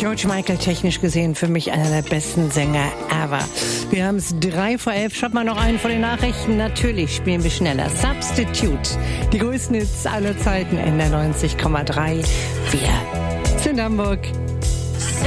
George Michael, technisch gesehen für mich einer der besten Sänger ever. Wir haben es 11:03. Schaut mal noch einen von den Nachrichten. Natürlich spielen wir schneller. Substitute. Die größten Hits aller Zeiten in der 90,3. Wir sind Hamburg.